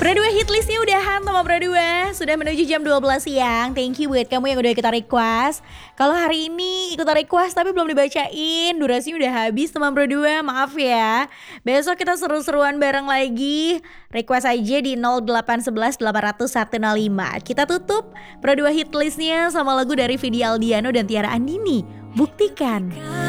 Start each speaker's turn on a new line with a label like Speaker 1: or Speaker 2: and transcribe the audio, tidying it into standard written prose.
Speaker 1: Berdua hitlistnya udahan sama berdua. Sudah menuju jam 12 siang. Thank you buat kamu yang udah kita request. Kalau hari ini ikutan request tapi belum dibacain, durasinya udah habis teman berdua. Maaf ya. Besok kita seru-seruan bareng lagi. Request aja di 0811 800 105. Kita tutup berdua hitlistnya sama lagu dari Vidi Aldiano dan Tiara Andini. Buktikan.